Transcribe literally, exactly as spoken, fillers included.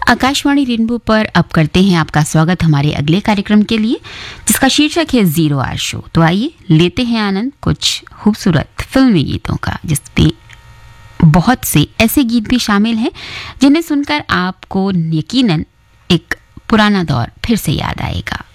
Akashvani rainbow पर अब करते हैं आपका स्वागत हमारे अगले कार्यक्रम के लिए, जिसका शीर्षक है जीरो आवर शो। तो आइए लेते हैं आनंद कुछ खूबसूरत फिल्मी गीतों का, जिसमें बहुत से ऐसे गीत भी शामिल हैं जिन्हें सुनकर आपको यकीनन एक पुराना दौर फिर से याद आएगा।